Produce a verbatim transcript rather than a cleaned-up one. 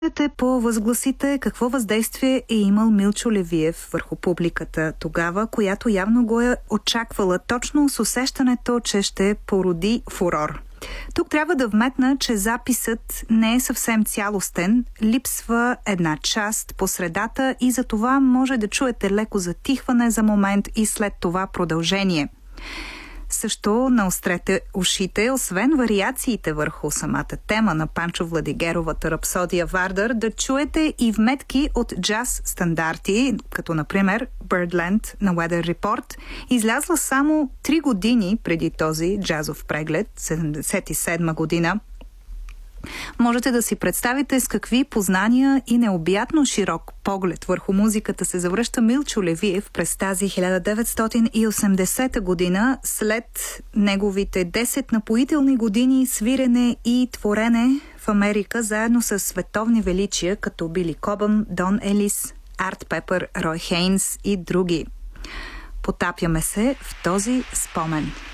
По възгласите какво въздействие е имал Милчо Левиев върху публиката тогава, която явно го е очаквала точно с усещането, че ще породи фурор. Тук трябва да вметна, че записът не е съвсем цялостен, липсва една част по средата и за това може да чуете леко затихване за момент и след това продължение. Също наострете ушите, освен вариациите върху самата тема на Панчо Владигеровата рапсодия Вардър, да чуете и вметки от джаз стандарти, като например Birdland на Weather Report, излязла само три години преди този джазов преглед, седемдесет и седма година. Можете да си представите с какви познания и необятно широк поглед върху музиката се завръща Милчо Левиев през тази хиляда деветстотин и осемдесета година, след неговите десет напоителни години свирене и творене в Америка, заедно с световни величия като Били Кобън, Дон Елис, Арт Пепър, Рой Хейнс и други. Потапяме се в този спомен.